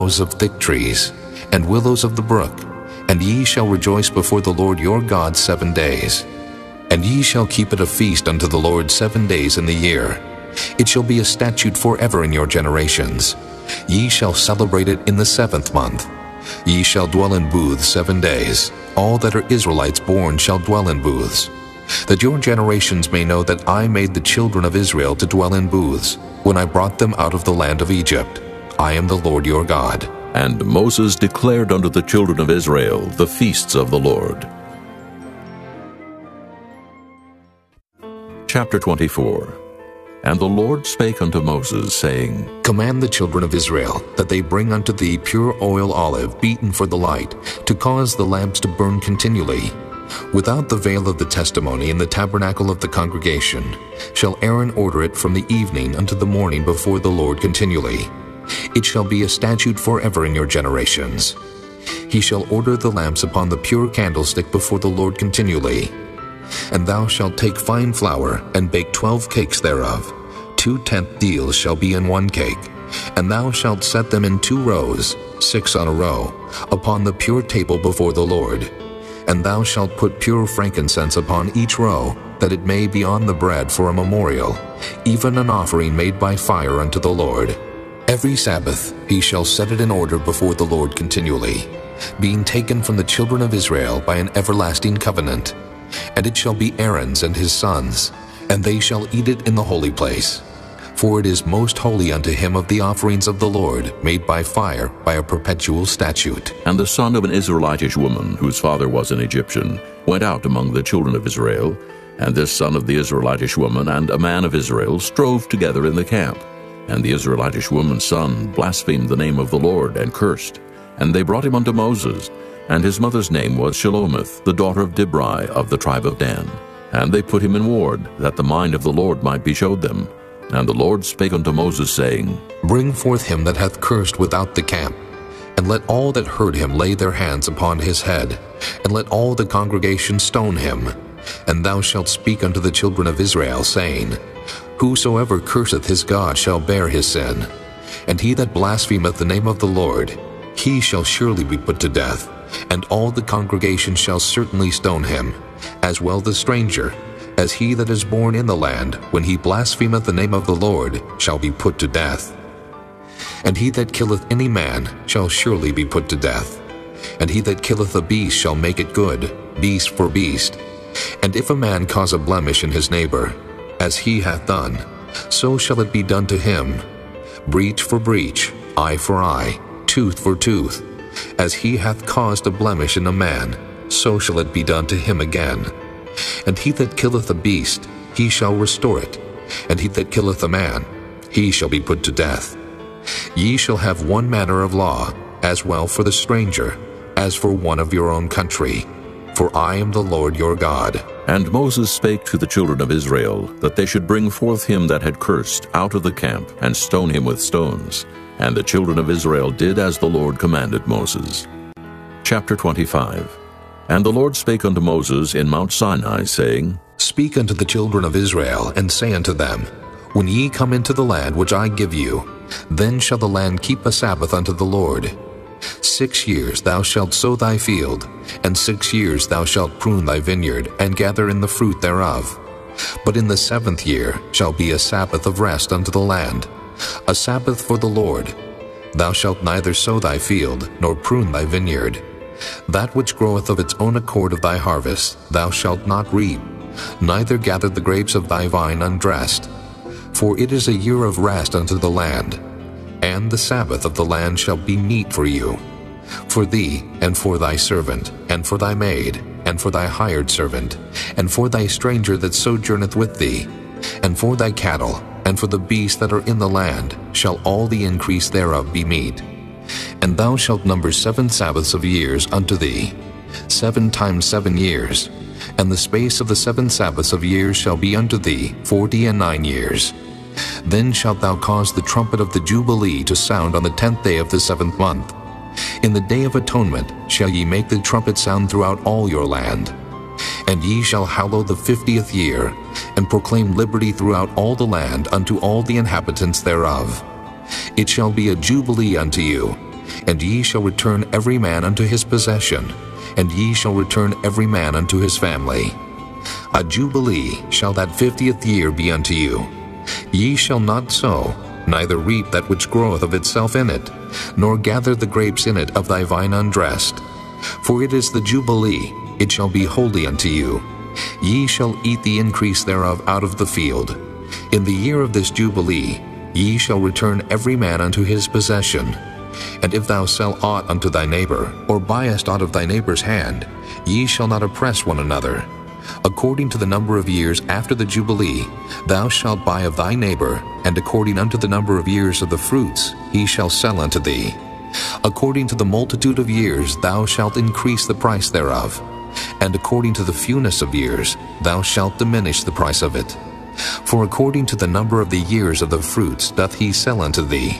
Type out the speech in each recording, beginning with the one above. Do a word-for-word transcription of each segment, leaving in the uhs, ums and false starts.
of thick trees, and willows of the brook, and ye shall rejoice before the Lord your God seven days. And ye shall keep it a feast unto the Lord seven days in the year. It shall be a statute forever in your generations. Ye shall celebrate it in the seventh month. Ye shall dwell in booths seven days. All that are Israelites born shall dwell in booths. That your generations may know that I made the children of Israel to dwell in booths, when I brought them out of the land of Egypt. I am the Lord your God. And Moses declared unto the children of Israel the feasts of the Lord. Chapter twenty-four. And the Lord spake unto Moses, saying, Command the children of Israel that they bring unto thee pure oil olive beaten for the light, to cause the lamps to burn continually. Without the veil of the testimony in the tabernacle of the congregation shall Aaron order it from the evening unto the morning before the Lord continually. It shall be a statute forever in your generations. He shall order the lamps upon the pure candlestick before the Lord continually. And thou shalt take fine flour, and bake twelve cakes thereof. Two tenth deals shall be in one cake. And thou shalt set them in two rows, six on a row, upon the pure table before the Lord. And thou shalt put pure frankincense upon each row, that it may be on the bread for a memorial, even an offering made by fire unto the Lord. Every Sabbath he shall set it in order before the Lord continually, being taken from the children of Israel by an everlasting covenant. And it shall be Aaron's and his sons, and they shall eat it in the holy place. For it is most holy unto him of the offerings of the Lord, made by fire, by a perpetual statute. And the son of an Israelitish woman, whose father was an Egyptian, went out among the children of Israel, and this son of the Israelitish woman and a man of Israel strove together in the camp. And the Israelitish woman's son blasphemed the name of the Lord, and cursed. And they brought him unto Moses, and his mother's name was Shelomith, the daughter of Dibri of the tribe of Dan. And they put him in ward, that the mind of the Lord might be showed them. And the Lord spake unto Moses, saying, Bring forth him that hath cursed without the camp, and let all that heard him lay their hands upon his head, and let all the congregation stone him. And thou shalt speak unto the children of Israel, saying, Whosoever curseth his God shall bear his sin, and he that blasphemeth the name of the Lord, he shall surely be put to death, and all the congregation shall certainly stone him, as well the stranger, as he that is born in the land, when he blasphemeth the name of the Lord, shall be put to death. And he that killeth any man shall surely be put to death. And he that killeth a beast shall make it good, beast for beast. And if a man cause a blemish in his neighbor, as he hath done, so shall it be done to him. Breach for breach, eye for eye, tooth for tooth. As he hath caused a blemish in a man, so shall it be done to him again. And he that killeth a beast, he shall restore it. And he that killeth a man, he shall be put to death. Ye shall have one manner of law, as well for the stranger, as for one of your own country. For I am the Lord your God. And Moses spake to the children of Israel, that they should bring forth him that had cursed out of the camp, and stone him with stones. And the children of Israel did as the Lord commanded Moses. Chapter twenty-five. And the Lord spake unto Moses in Mount Sinai, saying, Speak unto the children of Israel, and say unto them, When ye come into the land which I give you, then shall the land keep a Sabbath unto the Lord. Six years thou shalt sow thy field, and six years thou shalt prune thy vineyard, and gather in the fruit thereof. But in the seventh year shall be a Sabbath of rest unto the land, a Sabbath for the Lord. Thou shalt neither sow thy field, nor prune thy vineyard. That which groweth of its own accord of thy harvest thou shalt not reap, neither gather the grapes of thy vine undressed. For it is a year of rest unto the land, and the Sabbath of the land shall be meat for you, for thee, and for thy servant, and for thy maid, and for thy hired servant, and for thy stranger that sojourneth with thee, and for thy cattle, and for the beasts that are in the land, shall all the increase thereof be meat. And thou shalt number seven Sabbaths of years unto thee, seven times seven years, and the space of the seven Sabbaths of years shall be unto thee forty and nine years. Then shalt thou cause the trumpet of the Jubilee to sound on the tenth day of the seventh month. In the day of atonement shall ye make the trumpet sound throughout all your land. And ye shall hallow the fiftieth year, and proclaim liberty throughout all the land unto all the inhabitants thereof. It shall be a jubilee unto you, And ye shall return every man unto his possession, and ye shall return every man unto his family. A jubilee shall that fiftieth year be unto you. Ye shall not sow, neither reap that which groweth of itself in it, nor gather the grapes in it of thy vine undressed. For it is the jubilee, it shall be holy unto you. Ye shall eat the increase thereof out of the field. In the year of this jubilee ye shall return every man unto his possession. And if thou sell aught unto thy neighbor, or buyest aught of thy neighbor's hand, ye shall not oppress one another. According to the number of years after the jubilee thou shalt buy of thy neighbor, and according unto the number of years of the fruits he shall sell unto thee. According to the multitude of years thou shalt increase the price thereof, and according to the fewness of years thou shalt diminish the price of it. For according to the number of the years of the fruits doth he sell unto thee.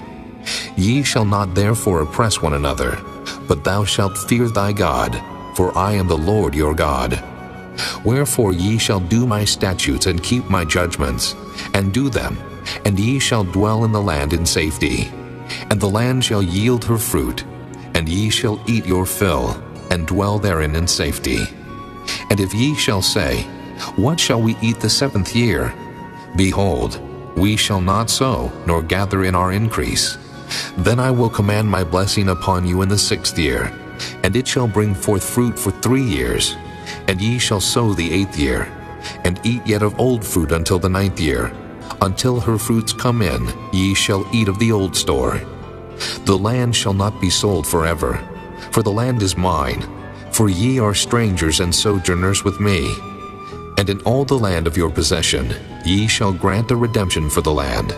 Ye shall not therefore oppress one another, but thou shalt fear thy God, for I am the Lord your God. Wherefore ye shall do my statutes and keep my judgments, and do them, and ye shall dwell in the land in safety. And the land shall yield her fruit, and ye shall eat your fill, and dwell therein in safety. And if ye shall say, What shall we eat the seventh year? Behold, we shall not sow, nor gather in our increase. Then I will command my blessing upon you in the sixth year, and it shall bring forth fruit for three years. And ye shall sow the eighth year, and eat yet of old fruit until the ninth year. Until her fruits come in, ye shall eat of the old store. The land shall not be sold forever, for the land is mine, for ye are strangers and sojourners with me. And in all the land of your possession ye shall grant a redemption for the land.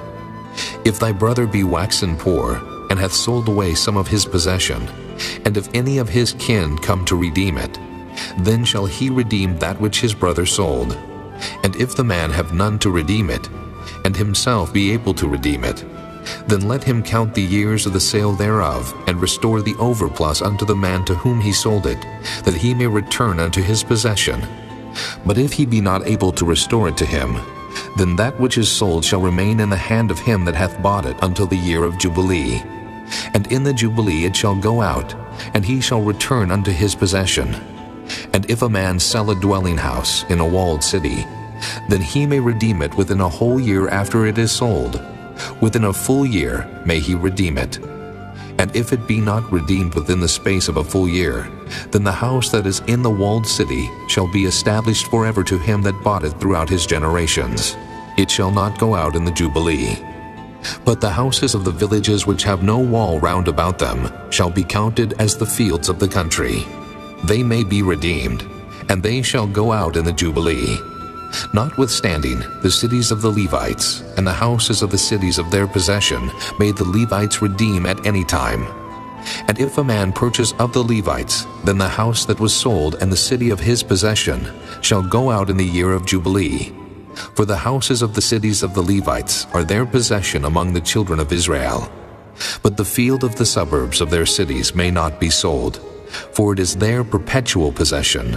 If thy brother be waxen poor, and hath sold away some of his possession, and if any of his kin come to redeem it, then shall he redeem that which his brother sold. And if the man have none to redeem it, and himself be able to redeem it, then let him count the years of the sale thereof, and restore the overplus unto the man to whom he sold it, that he may return unto his possession. But if he be not able to restore it to him, then that which is sold shall remain in the hand of him that hath bought it until the year of Jubilee. And in the Jubilee it shall go out, and he shall return unto his possession. And if a man sell a dwelling house in a walled city, then he may redeem it within a whole year after it is sold. Within a full year may he redeem it. And if it be not redeemed within the space of a full year, then the house that is in the walled city shall be established forever to him that bought it throughout his generations. It shall not go out in the Jubilee. But the houses of the villages which have no wall round about them shall be counted as the fields of the country. They may be redeemed, and they shall go out in the Jubilee. Notwithstanding, the cities of the Levites, and the houses of the cities of their possession, may the Levites redeem at any time. And if a man purchase of the Levites, then the house that was sold and the city of his possession shall go out in the year of Jubilee. For the houses of the cities of the Levites are their possession among the children of Israel. But the field of the suburbs of their cities may not be sold, for it is their perpetual possession.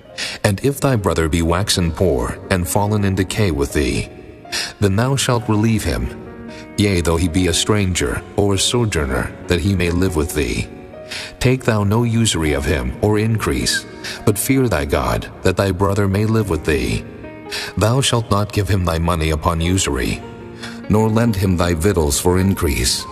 And if thy brother be waxen poor, and fallen in decay with thee, then thou shalt relieve him, yea, though he be a stranger or a sojourner, that he may live with thee. Take thou no usury of him, or increase, but fear thy God, that thy brother may live with thee. Thou shalt not give him thy money upon usury, nor lend him thy victuals for increase.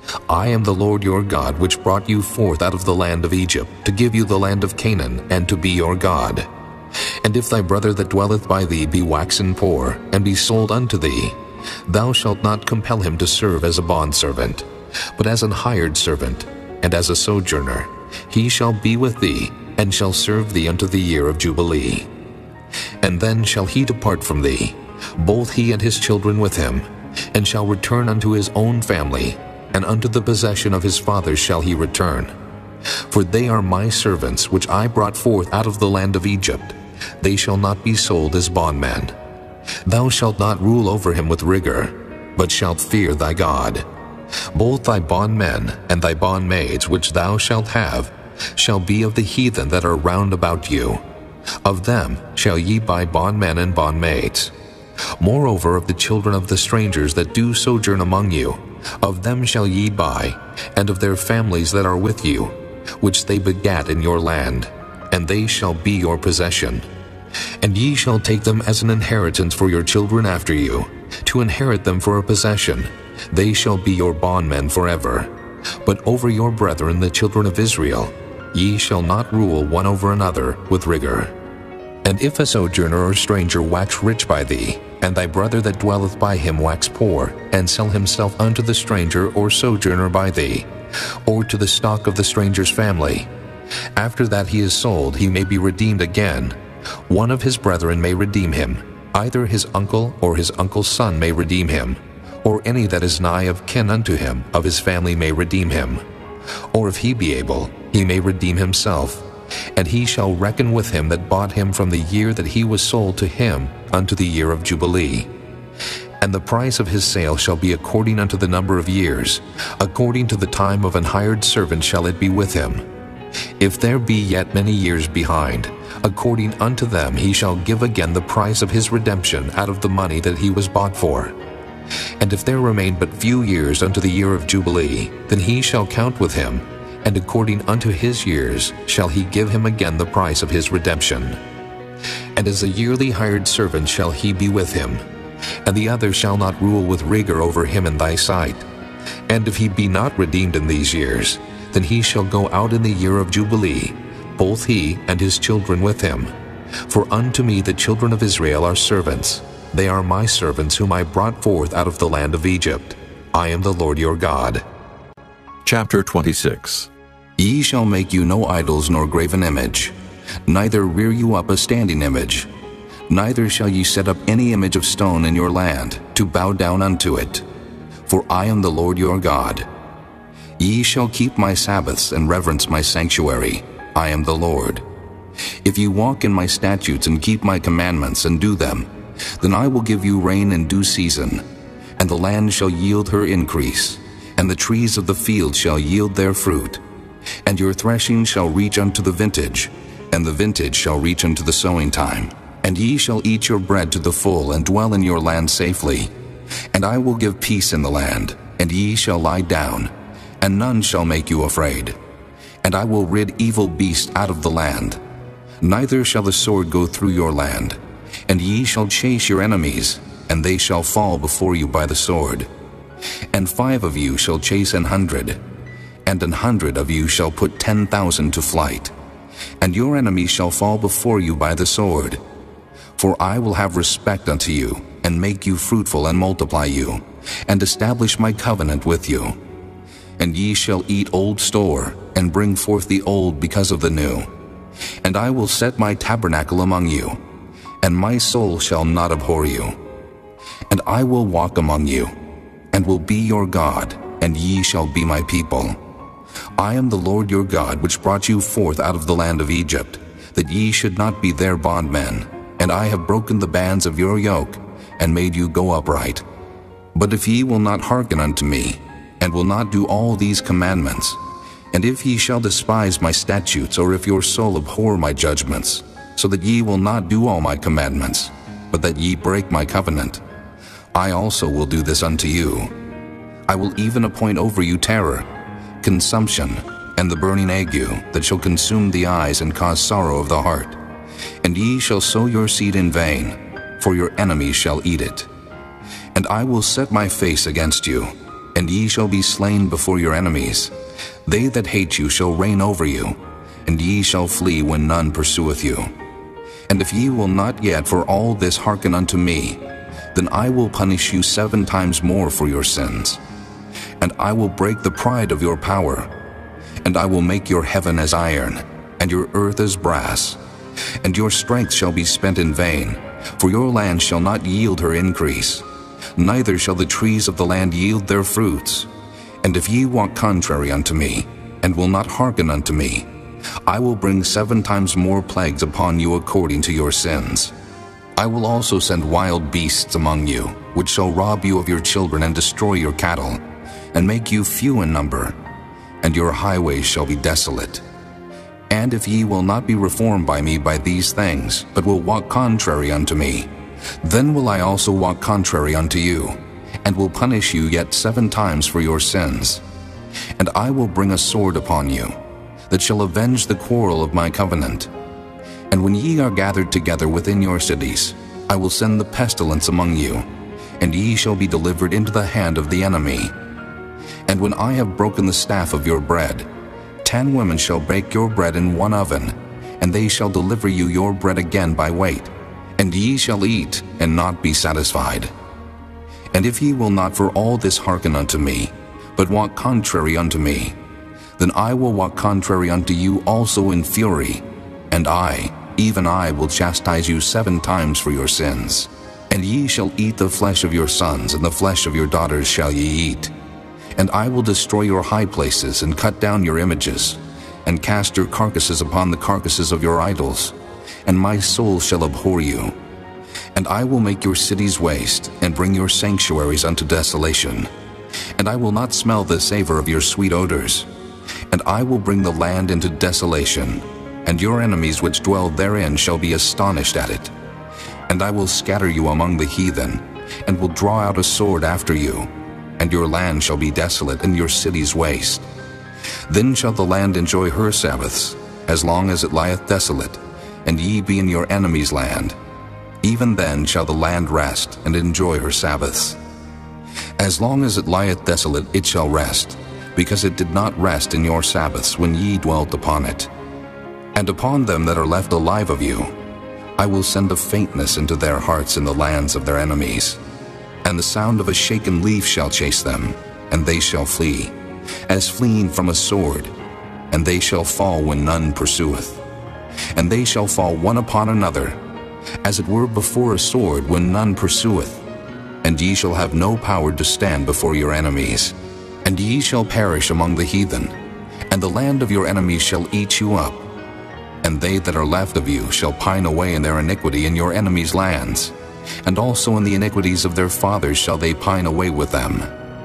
I am the Lord your God, which brought you forth out of the land of Egypt, to give you the land of Canaan, and to be your God. And if thy brother that dwelleth by thee be waxen poor, and be sold unto thee, thou shalt not compel him to serve as a bondservant, but as an hired servant, and as a sojourner. He shall be with thee, and shall serve thee unto the year of Jubilee. And then shall he depart from thee, both he and his children with him, and shall return unto his own family, and unto the possession of his fathers shall he return. For they are my servants, which I brought forth out of the land of Egypt. They shall not be sold as bondmen. Thou shalt not rule over him with rigor, but shalt fear thy God. Both thy bondmen and thy bondmaids which thou shalt have shall be of the heathen that are round about you. Of them shall ye buy bondmen and bondmaids. Moreover, of the children of the strangers that do sojourn among you, Of them shall ye buy, and of their families that are with you, which they begat in your land, and they shall be your possession. And ye shall take them as an inheritance for your children after you, to inherit them for a possession. They shall be your bondmen forever. But over your brethren the children of Israel, ye shall not rule one over another with rigor. And if a sojourner or stranger wax rich by thee, and thy brother that dwelleth by him wax poor, and sell himself unto the stranger or sojourner by thee, or to the stock of the stranger's family, after that he is sold, he may be redeemed again. One of his brethren may redeem him, either his uncle or his uncle's son may redeem him, or any that is nigh of kin unto him of his family may redeem him. Or if he be able, he may redeem himself, and he shall reckon with him that bought him from the year that he was sold to him unto the year of Jubilee. And the price of his sale shall be according unto the number of years, according to the time of an hired servant shall it be with him. If there be yet many years behind, according unto them he shall give again the price of his redemption out of the money that he was bought for. And if there remain but few years unto the year of Jubilee, then he shall count with him, and according unto his years shall he give him again the price of his redemption. And as a yearly hired servant shall he be with him, and the other shall not rule with rigor over him in thy sight. And if he be not redeemed in these years, then he shall go out in the year of Jubilee, both he and his children with him. For unto me the children of Israel are servants. They are my servants whom I brought forth out of the land of Egypt. I am the Lord your God. Chapter twenty-six. Ye shall make you no idols nor graven image, neither rear you up a standing image. Neither shall ye set up any image of stone in your land, to bow down unto it. For I am the Lord your God. Ye shall keep my Sabbaths and reverence my sanctuary. I am the Lord. If ye walk in my statutes and keep my commandments and do them, then I will give you rain in due season, and the land shall yield her increase, and the trees of the field shall yield their fruit. And your threshing shall reach unto the vintage, and the vintage shall reach unto the sowing time. And ye shall eat your bread to the full, and dwell in your land safely. And I will give peace in the land, and ye shall lie down, and none shall make you afraid. And I will rid evil beasts out of the land. Neither shall the sword go through your land. And ye shall chase your enemies, and they shall fall before you by the sword. And five of you shall chase an hundred, and an hundred of you shall put ten thousand to flight. And your enemies shall fall before you by the sword. For I will have respect unto you, and make you fruitful and multiply you, and establish my covenant with you. And ye shall eat old store, and bring forth the old because of the new. And I will set my tabernacle among you, and my soul shall not abhor you. And I will walk among you, and will be your God, and ye shall be my people. I am the Lord your God, which brought you forth out of the land of Egypt, that ye should not be their bondmen. And I have broken the bands of your yoke, and made you go upright. But if ye will not hearken unto me, and will not do all these commandments, and if ye shall despise my statutes, or if your soul abhor my judgments, so that ye will not do all my commandments, but that ye break my covenant, I also will do this unto you. I will even appoint over you terror, consumption, and the burning ague, that shall consume the eyes and cause sorrow of the heart. And ye shall sow your seed in vain, for your enemies shall eat it. And I will set my face against you, and ye shall be slain before your enemies. They that hate you shall reign over you, and ye shall flee when none pursueth you. And if ye will not yet for all this hearken unto me, then I will punish you seven times more for your sins. And I will break the pride of your power, and I will make your heaven as iron, and your earth as brass. And your strength shall be spent in vain, for your land shall not yield her increase, neither shall the trees of the land yield their fruits. And if ye walk contrary unto me, and will not hearken unto me, I will bring seven times more plagues upon you according to your sins. I will also send wild beasts among you, which shall rob you of your children and destroy your cattle, and make you few in number, and your highways shall be desolate. And if ye will not be reformed by me by these things, but will walk contrary unto me, then will I also walk contrary unto you, and will punish you yet seven times for your sins. And I will bring a sword upon you, that shall avenge the quarrel of my covenant. And when ye are gathered together within your cities, I will send the pestilence among you, and ye shall be delivered into the hand of the enemy. And when I have broken the staff of your bread, ten women shall bake your bread in one oven, and they shall deliver you your bread again by weight, and ye shall eat, and not be satisfied. And if ye will not for all this hearken unto me, but walk contrary unto me, then I will walk contrary unto you also in fury, and I, even I, will chastise you seven times for your sins. And ye shall eat the flesh of your sons, and the flesh of your daughters shall ye eat. And I will destroy your high places, and cut down your images, and cast your carcasses upon the carcasses of your idols, and my soul shall abhor you. And I will make your cities waste, and bring your sanctuaries unto desolation. And I will not smell the savor of your sweet odors. And I will bring the land into desolation, and your enemies which dwell therein shall be astonished at it. And I will scatter you among the heathen, and will draw out a sword after you, and your land shall be desolate, and your cities waste. Then shall the land enjoy her Sabbaths, as long as it lieth desolate, and ye be in your enemy's land. Even then shall the land rest, and enjoy her Sabbaths. As long as it lieth desolate, it shall rest, because it did not rest in your Sabbaths when ye dwelt upon it. And upon them that are left alive of you, I will send a faintness into their hearts in the lands of their enemies. And the sound of a shaken leaf shall chase them, and they shall flee, as fleeing from a sword, and they shall fall when none pursueth. And they shall fall one upon another, as it were before a sword when none pursueth. And ye shall have no power to stand before your enemies. And ye shall perish among the heathen, and the land of your enemies shall eat you up. And they that are left of you shall pine away in their iniquity in your enemies' lands, and also in the iniquities of their fathers shall they pine away with them.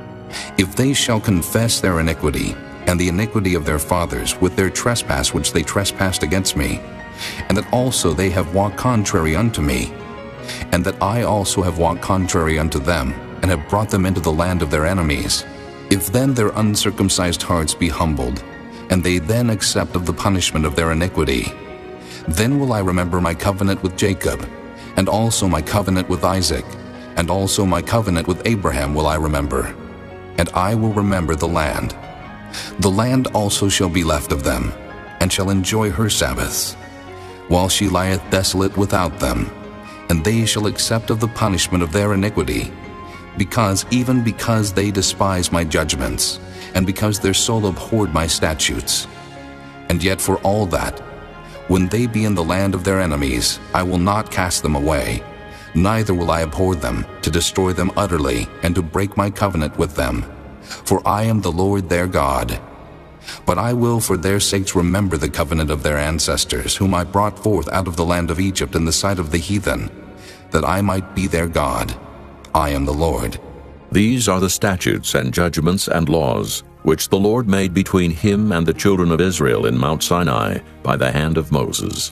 If they shall confess their iniquity, and the iniquity of their fathers, with their trespass which they trespassed against me, and that also they have walked contrary unto me, and that I also have walked contrary unto them, and have brought them into the land of their enemies, if then their uncircumcised hearts be humbled, and they then accept of the punishment of their iniquity, then will I remember my covenant with Jacob, and also my covenant with Isaac, and also my covenant with Abraham will I remember, and I will remember the land. The land also shall be left of them, and shall enjoy her Sabbaths, while she lieth desolate without them, and they shall accept of the punishment of their iniquity, because even because they despise my judgments, and because their soul abhorred my statutes. And yet for all that, when they be in the land of their enemies, I will not cast them away, neither will I abhor them, to destroy them utterly, and to break my covenant with them. For I am the Lord their God. But I will for their sakes remember the covenant of their ancestors, whom I brought forth out of the land of Egypt in the sight of the heathen, that I might be their God. I am the Lord. These are the statutes and judgments and laws, which the Lord made between him and the children of Israel in Mount Sinai by the hand of Moses.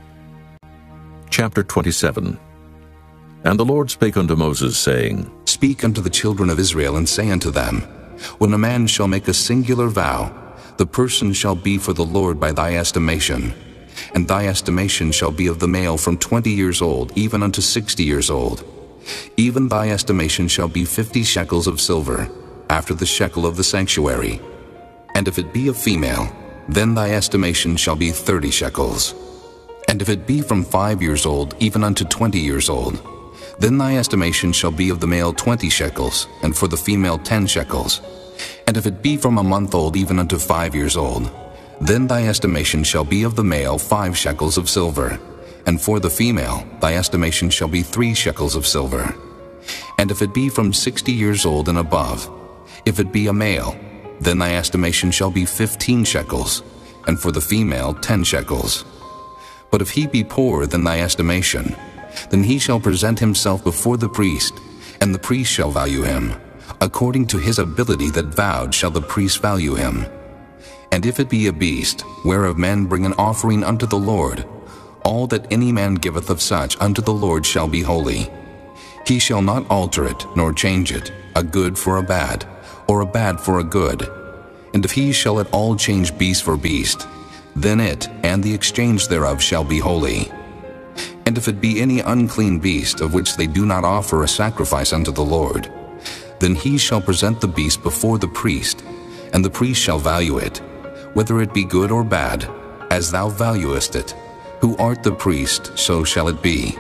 Chapter twenty-seven. And the Lord spake unto Moses, saying, Speak unto the children of Israel, and say unto them, When a man shall make a singular vow, the person shall be for the Lord by thy estimation. And thy estimation shall be of the male from twenty years old, even unto sixty years old. Even thy estimation shall be fifty shekels of silver, after the shekel of the sanctuary. And if it be a female, then thy estimation shall be thirty shekels. And if it be from five years old, even unto twenty years old, then thy estimation shall be of the male twenty shekels, and for the female ten shekels. And if it be from a month old, even unto five years old, then thy estimation shall be of the male five shekels of silver, and for the female thy estimation shall be three shekels of silver. And if it be from sixty years old and above, if it be a male, then thy estimation shall be fifteen shekels, and for the female ten shekels. But if he be poorer than thy estimation, then he shall present himself before the priest, and the priest shall value him. According to his ability that vowed shall the priest value him. And if it be a beast, whereof men bring an offering unto the Lord, all that any man giveth of such unto the Lord shall be holy. He shall not alter it, nor change it, a good for a bad, or a bad for a good. And if he shall at all change beast for beast, then it and the exchange thereof shall be holy. And if it be any unclean beast, of which they do not offer a sacrifice unto the Lord, then he shall present the beast before the priest, and the priest shall value it, whether it be good or bad, as thou valuest it. Who art the priest, so shall it be.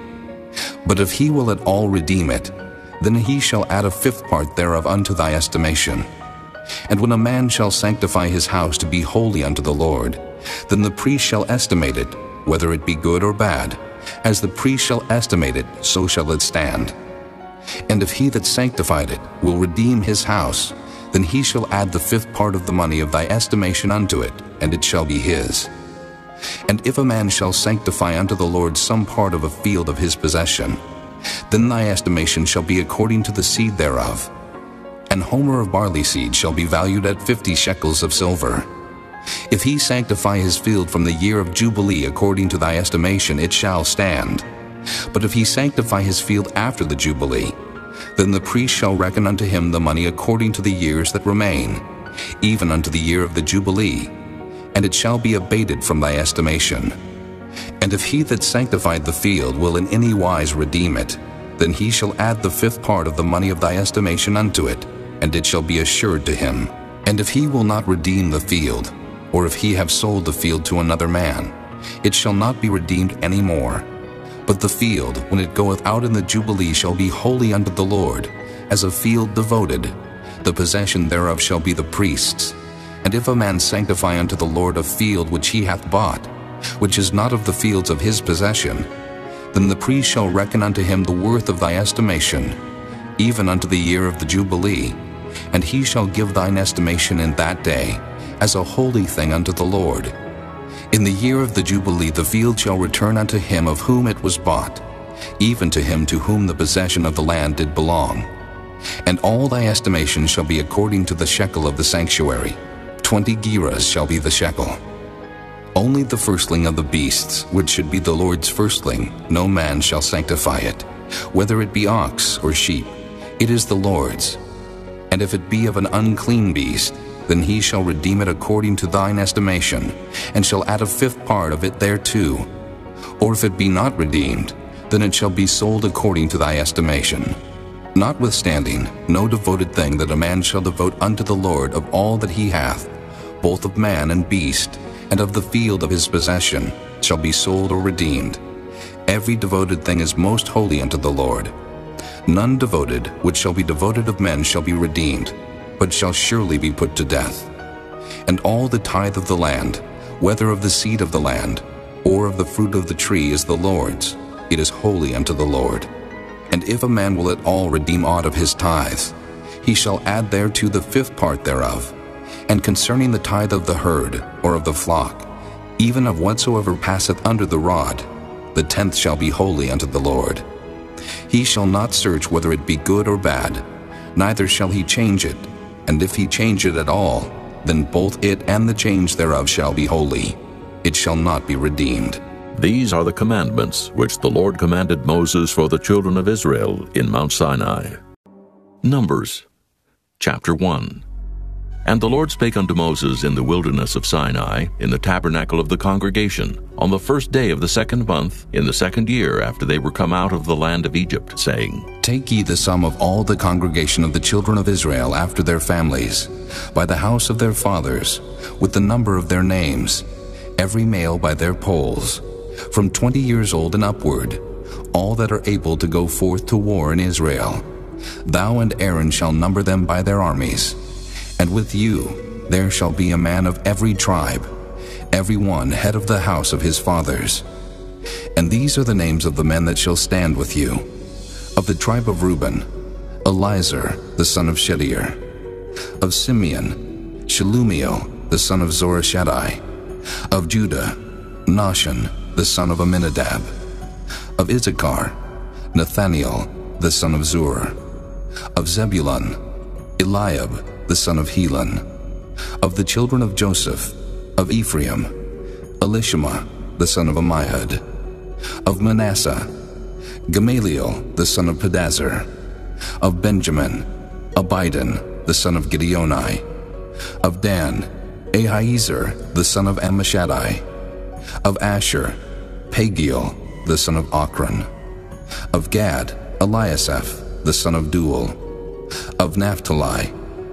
But if he will at all redeem it, then he shall add a fifth part thereof unto thy estimation. And when a man shall sanctify his house to be holy unto the Lord, then the priest shall estimate it, whether it be good or bad. As the priest shall estimate it, so shall it stand. And if he that sanctified it will redeem his house, then he shall add the fifth part of the money of thy estimation unto it, and it shall be his. And if a man shall sanctify unto the Lord some part of a field of his possession, then thy estimation shall be according to the seed thereof. An homer of barley seed shall be valued at fifty shekels of silver. If he sanctify his field from the year of Jubilee according to thy estimation, it shall stand. But if he sanctify his field after the Jubilee, then the priest shall reckon unto him the money according to the years that remain, even unto the year of the Jubilee, and it shall be abated from thy estimation. And if he that sanctified the field will in any wise redeem it, then he shall add the fifth part of the money of thy estimation unto it, and it shall be assured to him. And if he will not redeem the field, or if he have sold the field to another man, it shall not be redeemed any more. But the field, when it goeth out in the Jubilee, shall be holy unto the Lord, as a field devoted. The possession thereof shall be the priest's. And if a man sanctify unto the Lord a field which he hath bought, which is not of the fields of his possession, then the priest shall reckon unto him the worth of thy estimation, even unto the year of the Jubilee, and he shall give thine estimation in that day, as a holy thing unto the Lord. In the year of the Jubilee the field shall return unto him of whom it was bought, even to him to whom the possession of the land did belong. And all thy estimation shall be according to the shekel of the sanctuary. Twenty gerahs shall be the shekel. Only the firstling of the beasts, which should be the Lord's firstling, no man shall sanctify it, whether it be ox or sheep, it is the Lord's. And if it be of an unclean beast, then he shall redeem it according to thine estimation, and shall add a fifth part of it thereto. Or if it be not redeemed, then it shall be sold according to thy estimation. Notwithstanding, no devoted thing that a man shall devote unto the Lord of all that he hath, both of man and beast, and of the field of his possession, shall be sold or redeemed. Every devoted thing is most holy unto the Lord. None devoted which shall be devoted of men shall be redeemed, but shall surely be put to death. And all the tithe of the land, whether of the seed of the land, or of the fruit of the tree, is the Lord's. It is holy unto the Lord. And if a man will at all redeem aught of his tithes, he shall add thereto the fifth part thereof. And concerning the tithe of the herd, or of the flock, even of whatsoever passeth under the rod, the tenth shall be holy unto the Lord. He shall not search whether it be good or bad, neither shall he change it. And if he change it at all, then both it and the change thereof shall be holy. It shall not be redeemed. These are the commandments which the Lord commanded Moses for the children of Israel in Mount Sinai. Numbers chapter one. And the Lord spake unto Moses in the wilderness of Sinai, in the tabernacle of the congregation, on the first day of the second month, in the second year after they were come out of the land of Egypt, saying, Take ye the sum of all the congregation of the children of Israel after their families, by the house of their fathers, with the number of their names, every male by their polls, from twenty years old and upward, all that are able to go forth to war in Israel. Thou and Aaron shall number them by their armies. And with you there shall be a man of every tribe, every one head of the house of his fathers. And these are the names of the men that shall stand with you. Of the tribe of Reuben, Elizur the son of Shedeur. Of Simeon, Shelumiel the son of Zorashaddai. Of Judah, Nahshon the son of Amminadab. Of Issachar, Nathaniel the son of Zur. Of Zebulun, Eliab the son of Helon. Of the children of Joseph, of Ephraim, Elishama the son of Ammihud. Of Manasseh, Gamaliel the son of Pedazur. Of Benjamin, Abidan the son of Gideoni. Of Dan, Ahiezer the son of Ammishaddai. Of Asher, Pagiel the son of Ochran. Of Gad, Eliasaph the son of Duel. Of Naphtali,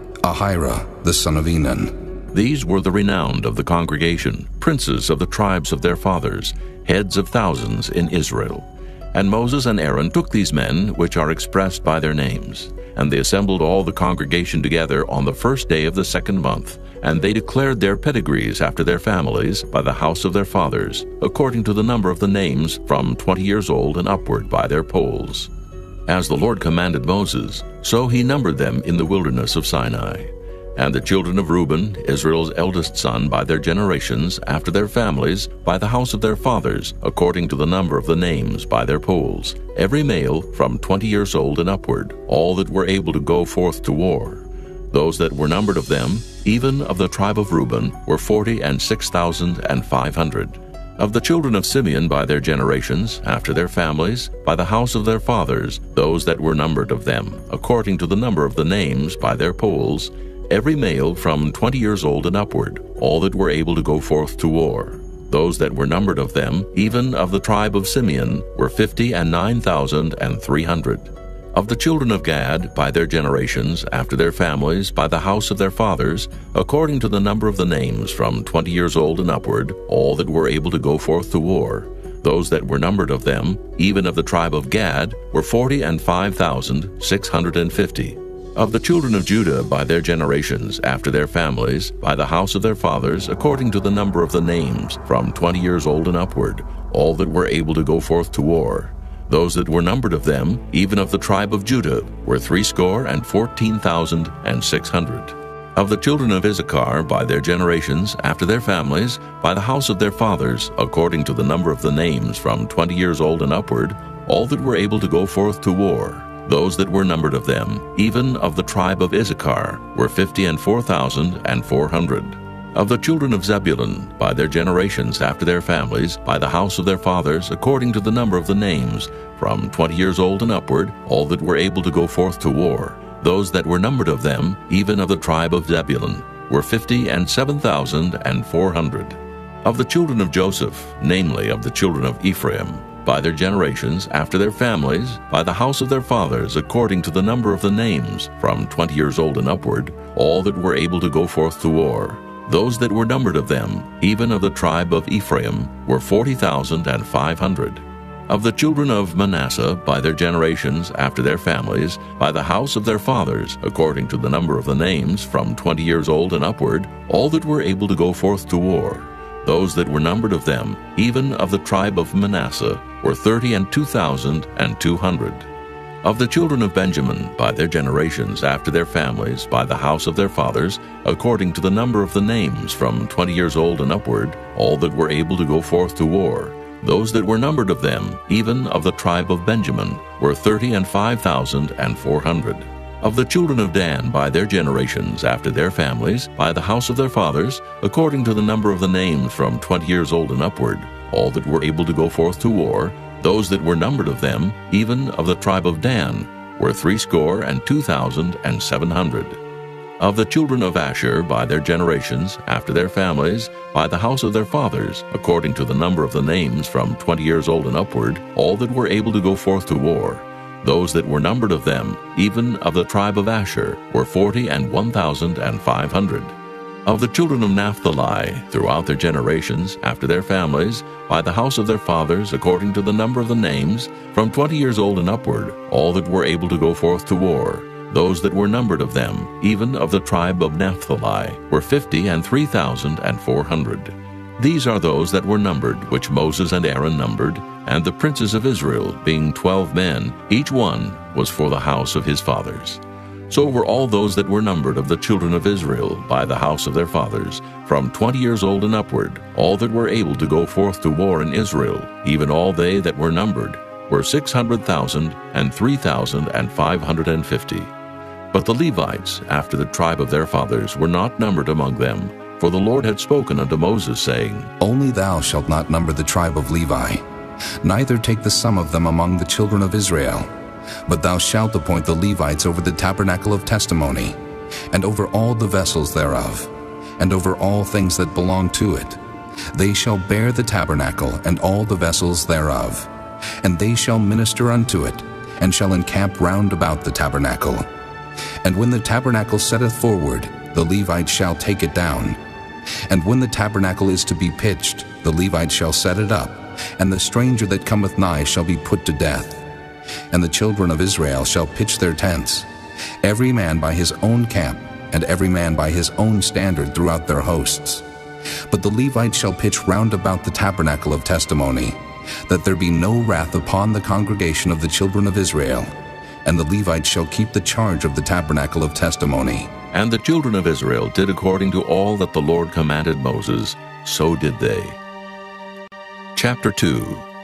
Ahira the son of Enan. These were the renowned of the congregation, princes of the tribes of their fathers, heads of thousands in Israel. And Moses and Aaron took these men, which are expressed by their names, and they assembled all the congregation together on the first day of the second month, and they declared their pedigrees after their families by the house of their fathers, according to the number of the names from twenty years old and upward by their polls. As the Lord commanded Moses, so he numbered them in the wilderness of Sinai. And the children of Reuben, Israel's eldest son, by their generations, after their families, by the house of their fathers, according to the number of the names by their polls, every male from twenty years old and upward, all that were able to go forth to war. Those that were numbered of them, even of the tribe of Reuben, were forty and six thousand and five hundred. Of the children of Simeon by their generations, after their families, by the house of their fathers, those that were numbered of them, according to the number of the names by their polls, every male from twenty years old and upward, all that were able to go forth to war. Those that were numbered of them, even of the tribe of Simeon, were fifty and nine thousand and three hundred. Of the children of Gad, by their generations, after their families, by the house of their fathers, according to the number of the names from twenty years old and upward, all that were able to go forth to war. Those that were numbered of them, even of the tribe of Gad, were forty and five thousand six hundred and fifty. Of the children of Judah by their generations, after their families, by the house of their fathers, according to the number of the names, from twenty years old and upward, all that were able to go forth to war. Those that were numbered of them, even of the tribe of Judah, were threescore and fourteen thousand and six hundred. Of the children of Issachar by their generations, after their families, by the house of their fathers, according to the number of the names, from twenty years old and upward, all that were able to go forth to war. Those that were numbered of them, even of the tribe of Issachar, were fifty and four thousand and four hundred. Of the children of Zebulun, by their generations, after their families, by the house of their fathers, according to the number of the names, from twenty years old and upward, all that were able to go forth to war. Those that were numbered of them, even of the tribe of Zebulun, were fifty and seven thousand and four hundred. Of the children of Joseph, namely of the children of Ephraim, by their generations, after their families, by the house of their fathers, according to the number of the names, from twenty years old and upward, all that were able to go forth to war. Those that were numbered of them, even of the tribe of Ephraim, were forty thousand and five hundred. Of the children of Manasseh, by their generations, after their families, by the house of their fathers, according to the number of the names, from twenty years old and upward, all that were able to go forth to war. Those that were numbered of them, even of the tribe of Manasseh, were thirty and two thousand and two hundred. Of the children of Benjamin, by their generations, after their families, by the house of their fathers, according to the number of the names, from twenty years old and upward, all that were able to go forth to war. Those that were numbered of them, even of the tribe of Benjamin, were thirty and five thousand and four hundred. Of the children of Dan by their generations, after their families, by the house of their fathers, according to the number of the names from twenty years old and upward, all that were able to go forth to war, those that were numbered of them, even of the tribe of Dan, were threescore and two thousand and seven hundred. Of the children of Asher by their generations, after their families, by the house of their fathers, according to the number of the names from twenty years old and upward, all that were able to go forth to war, those that were numbered of them, even of the tribe of Asher, were forty and one thousand and five hundred. Of the children of Naphtali, throughout their generations, after their families, by the house of their fathers, according to the number of the names, from twenty years old and upward, all that were able to go forth to war, those that were numbered of them, even of the tribe of Naphtali, were fifty and three thousand and four hundred. These are those that were numbered, which Moses and Aaron numbered, and the princes of Israel, being twelve men, each one was for the house of his fathers. So were all those that were numbered of the children of Israel by the house of their fathers, from twenty years old and upward, all that were able to go forth to war in Israel, even all they that were numbered, were six hundred thousand and three thousand and five hundred and fifty. But the Levites, after the tribe of their fathers, were not numbered among them, for the Lord had spoken unto Moses, saying, Only thou shalt not number the tribe of Levi, neither take the sum of them among the children of Israel. But thou shalt appoint the Levites over the tabernacle of testimony, and over all the vessels thereof, and over all things that belong to it. They shall bear the tabernacle and all the vessels thereof, and they shall minister unto it, and shall encamp round about the tabernacle. And when the tabernacle setteth forward, the Levites shall take it down. And when the tabernacle is to be pitched, the Levites shall set it up, and the stranger that cometh nigh shall be put to death. And the children of Israel shall pitch their tents, every man by his own camp, and every man by his own standard throughout their hosts. But the Levites shall pitch round about the tabernacle of testimony, that there be no wrath upon the congregation of the children of Israel. And the Levites shall keep the charge of the tabernacle of testimony. And the children of Israel did according to all that the Lord commanded Moses, so did they. Chapter two.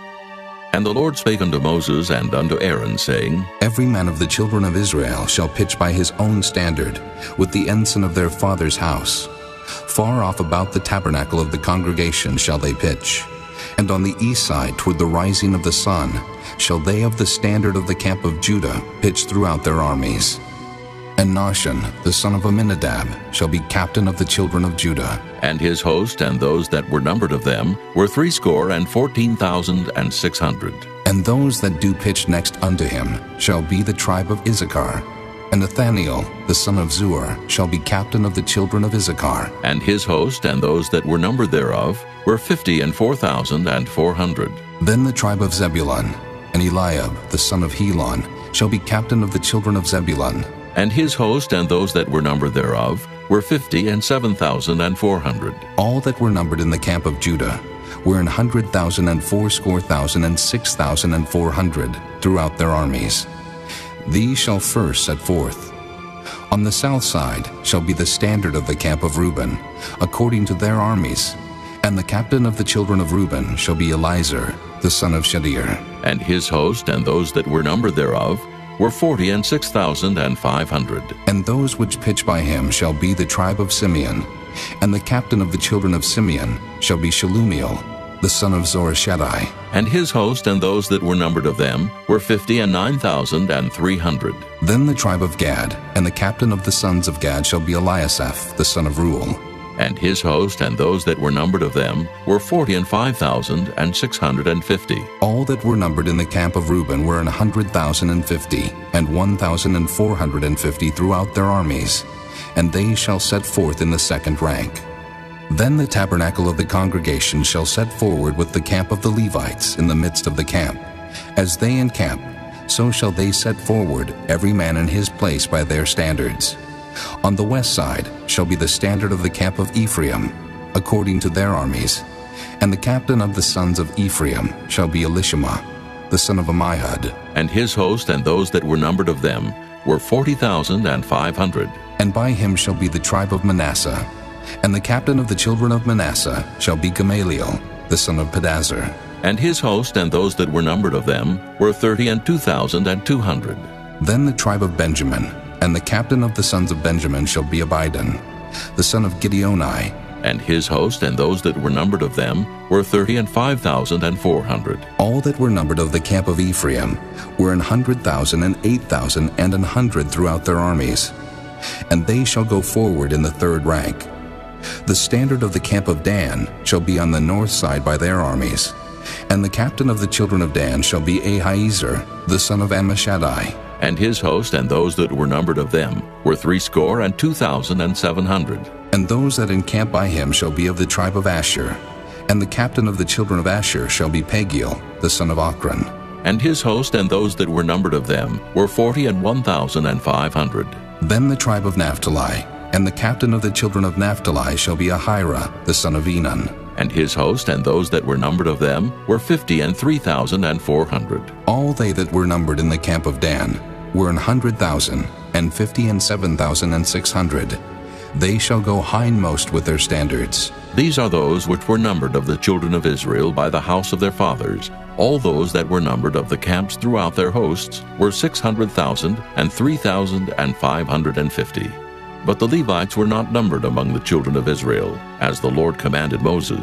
And the Lord spake unto Moses and unto Aaron, saying, Every man of the children of Israel shall pitch by his own standard, with the ensign of their father's house. Far off about the tabernacle of the congregation shall they pitch. And on the east side toward the rising of the sun shall they of the standard of the camp of Judah pitch throughout their armies. And Nahshon, the son of Amminadab, shall be captain of the children of Judah. And his host and those that were numbered of them were threescore and fourteen thousand and six hundred. And those that do pitch next unto him shall be the tribe of Issachar. And Nathaniel, the son of Zuar, shall be captain of the children of Issachar. And his host and those that were numbered thereof were fifty and four thousand and four hundred. Then the tribe of Zebulun, and Eliab, the son of Helon, shall be captain of the children of Zebulun. And his host and those that were numbered thereof were fifty and seven thousand and four hundred. All that were numbered in the camp of Judah were an hundred thousand and fourscore thousand and six thousand and four hundred throughout their armies. These shall first set forth. On the south side shall be the standard of the camp of Reuben, according to their armies. And the captain of the children of Reuben shall be Elizur, the son of Shedeur. And his host and those that were numbered thereof were forty and six thousand and five hundred. And those which pitch by him shall be the tribe of Simeon. And the captain of the children of Simeon shall be Shelumiel, the son of Zorishaddai. And his host and those that were numbered of them were fifty and nine thousand and three hundred. Then the tribe of Gad, and the captain of the sons of Gad shall be Eliasaph, the son of Reuel. And his host and those that were numbered of them were forty and five thousand and six hundred and fifty. All that were numbered in the camp of Reuben were an hundred thousand and fifty, and one thousand and four hundred and fifty throughout their armies, and they shall set forth in the second rank. Then the tabernacle of the congregation shall set forward with the camp of the Levites in the midst of the camp. As they encamp, so shall they set forward, every man in his place by their standards. On the west side shall be the standard of the camp of Ephraim, according to their armies. And the captain of the sons of Ephraim shall be Elishama, the son of Ammihud. And his host and those that were numbered of them were forty thousand and five hundred. And by him shall be the tribe of Manasseh. And the captain of the children of Manasseh shall be Gamaliel, the son of Pedazur. And his host and those that were numbered of them were thirty and two thousand and two hundred. Then the tribe of Benjamin, and the captain of the sons of Benjamin shall be Abidan, the son of Gideoni. And his host and those that were numbered of them were thirty and five thousand and four hundred. All that were numbered of the camp of Ephraim were an hundred thousand and eight thousand and an hundred throughout their armies. And they shall go forward in the third rank. The standard of the camp of Dan shall be on the north side by their armies. And the captain of the children of Dan shall be Ahiezer, the son of Ammishaddai. And his host and those that were numbered of them were threescore and two thousand and seven hundred. And those that encamp by him shall be of the tribe of Asher. And the captain of the children of Asher shall be Pagiel, the son of Ochran. And his host and those that were numbered of them were forty and one thousand and five hundred. Then the tribe of Naphtali, and the captain of the children of Naphtali shall be Ahira, the son of Enan. And his host and those that were numbered of them were fifty and three thousand and four hundred. All they that were numbered in the camp of Dan were an hundred thousand, and fifty and seven thousand and six hundred. They shall go hindmost with their standards. These are those which were numbered of the children of Israel by the house of their fathers. All those that were numbered of the camps throughout their hosts were six hundred thousand and three thousand and five hundred and fifty. But the Levites were not numbered among the children of Israel, as the Lord commanded Moses.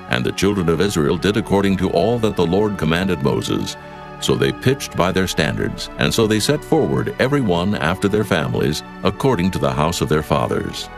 And the children of Israel did according to all that the Lord commanded Moses. So they pitched by their standards, and so they set forward every one after their families, according to the house of their fathers.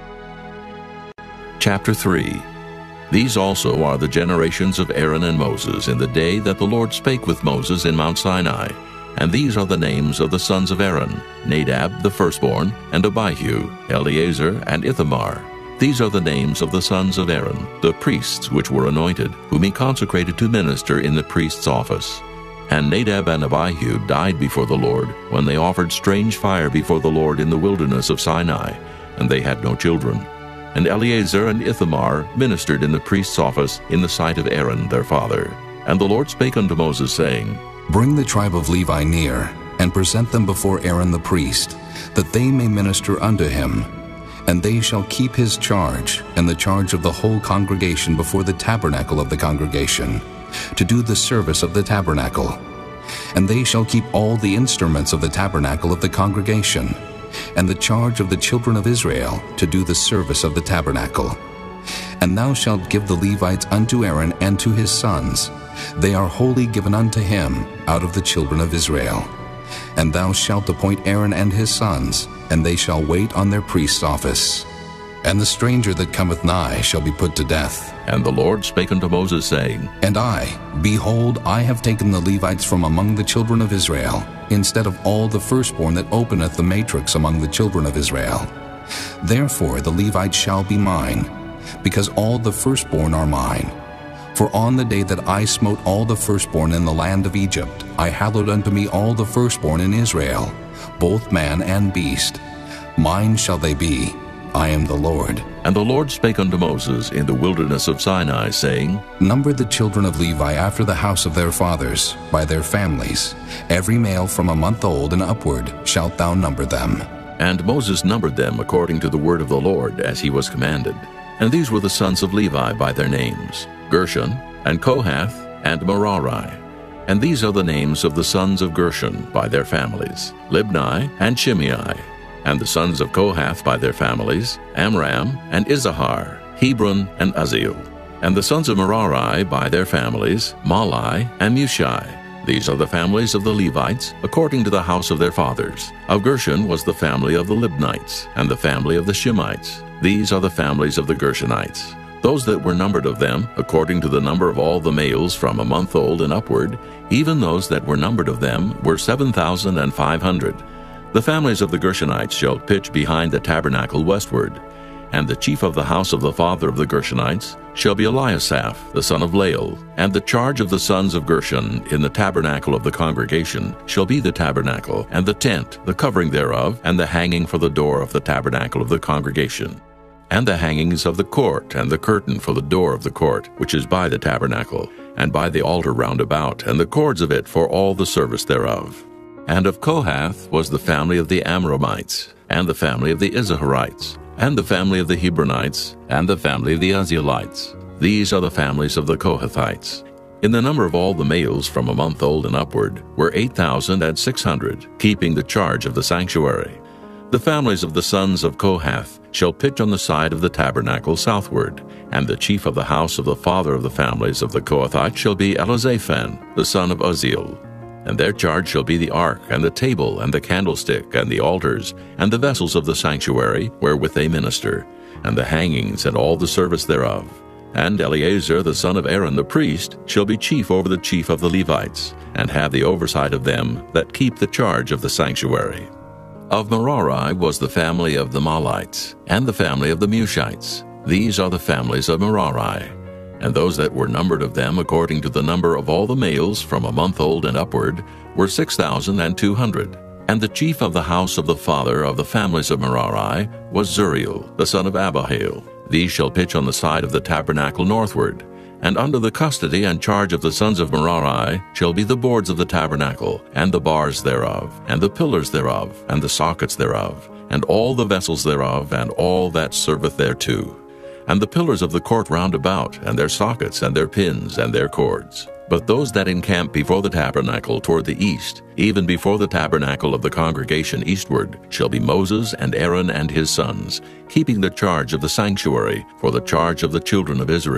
Chapter three. These also are the generations of Aaron and Moses in the day that the Lord spake with Moses in Mount Sinai. And these are the names of the sons of Aaron, Nadab the firstborn, and Abihu, Eleazar, and Ithamar. These are the names of the sons of Aaron, the priests which were anointed, whom he consecrated to minister in the priest's office. And Nadab and Abihu died before the Lord, when they offered strange fire before the Lord in the wilderness of Sinai, and they had no children. And Eleazar and Ithamar ministered in the priest's office in the sight of Aaron their father. And the Lord spake unto Moses, saying, Bring the tribe of Levi near, and present them before Aaron the priest, that they may minister unto him. And they shall keep his charge, and the charge of the whole congregation before the tabernacle of the congregation, to do the service of the tabernacle. And they shall keep all the instruments of the tabernacle of the congregation, and the charge of the children of Israel, to do the service of the tabernacle. And thou shalt give the Levites unto Aaron and to his sons. They are wholly given unto him out of the children of Israel. And thou shalt appoint Aaron and his sons, and they shall wait on their priest's office. And the stranger that cometh nigh shall be put to death. And the Lord spake unto Moses, saying, And I, behold, I have taken the Levites from among the children of Israel, instead of all the firstborn that openeth the matrix among the children of Israel. Therefore the Levites shall be mine, because all the firstborn are mine. For on the day that I smote all the firstborn in the land of Egypt, I hallowed unto me all the firstborn in Israel, both man and beast. Mine shall they be. I am the Lord. And the Lord spake unto Moses in the wilderness of Sinai, saying, Number the children of Levi after the house of their fathers, by their families. Every male from a month old and upward shalt thou number them. And Moses numbered them according to the word of the Lord, as he was commanded. And these were the sons of Levi by their names, Gershon, and Kohath, and Merari. And these are the names of the sons of Gershon by their families, Libni and Shimei. And the sons of Kohath by their families, Amram and Izahar, Hebron and Uzziel. And the sons of Merari by their families, Mahli and Mushi. These are the families of the Levites, according to the house of their fathers. Of Gershon was the family of the Libnites, and the family of the Shimites. These are the families of the Gershonites. Those that were numbered of them, according to the number of all the males from a month old and upward, even those that were numbered of them, were seven thousand and five hundred. The families of the Gershonites shall pitch behind the tabernacle westward. And the chief of the house of the father of the Gershonites shall be Eliasaph, the son of Lael. And the charge of the sons of Gershon in the tabernacle of the congregation shall be the tabernacle, and the tent, the covering thereof, and the hanging for the door of the tabernacle of the congregation, and the hangings of the court, and the curtain for the door of the court, which is by the tabernacle, and by the altar round about, and the cords of it for all the service thereof. And of Kohath was the family of the Amramites, and the family of the Izaharites, and the family of the Hebronites, and the family of the Uzzielites. These are the families of the Kohathites. In the number of all the males from a month old and upward were eight thousand and six hundred, keeping the charge of the sanctuary. The families of the sons of Kohath shall pitch on the side of the tabernacle southward, and the chief of the house of the father of the families of the Kohathites shall be Elizaphan, the son of Uzziel. And their charge shall be the ark, and the table, and the candlestick, and the altars, and the vessels of the sanctuary, wherewith they minister, and the hangings, and all the service thereof. And Eleazar the son of Aaron the priest shall be chief over the chief of the Levites, and have the oversight of them that keep the charge of the sanctuary. Of Merari was the family of the Mahlites, and the family of the Mushites. These are the families of Merari. And those that were numbered of them according to the number of all the males from a month old and upward were six thousand and two hundred. And the chief of the house of the father of the families of Merari was Zuriel, the son of Abihail. These shall pitch on the side of the tabernacle northward. And under the custody and charge of the sons of Merari shall be the boards of the tabernacle, and the bars thereof, and the pillars thereof, and the sockets thereof, and all the vessels thereof, and all that serveth thereto. And the pillars of the court round about, and their sockets, and their pins, and their cords. But those that encamp before the tabernacle toward the east, even before the tabernacle of the congregation eastward, shall be Moses and Aaron and his sons, keeping the charge of the sanctuary for the charge of the children of Israel.